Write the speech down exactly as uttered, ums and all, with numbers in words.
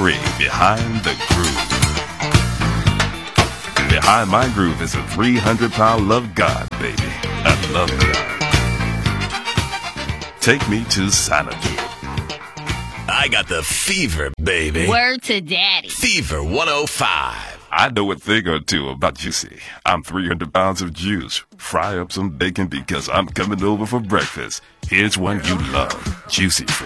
story behind the groove. Behind my groove is a three hundred pound love god, baby. I love God. Take me to Xanadu. I got the fever, baby. Word to daddy. Fever one oh five. I know a thing or two about Juicy. I'm three hundred pounds of juice. Fry up some bacon because I'm coming over for breakfast. Here's one you love. Juicy Fruit.